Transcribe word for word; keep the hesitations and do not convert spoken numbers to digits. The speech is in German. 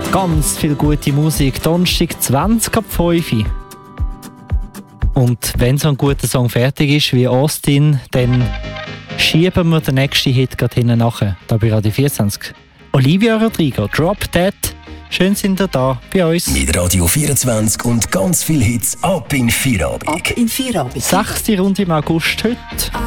Ganz viel gute Musik. Donnerstag zwanzig ab fünf Uhr. Und wenn so ein guter Song fertig ist wie Austin, dann schieben wir den nächsten Hit gerade hinten nachher. Da bei Radio vierundzwanzig. Olivia Rodrigo, Drop Dead. Schön sind ihr da bei uns. Mit Radio vierundzwanzig und ganz viel Hits ab in Feierabend. Ab in Feierabend. Sechste Runde im August heute.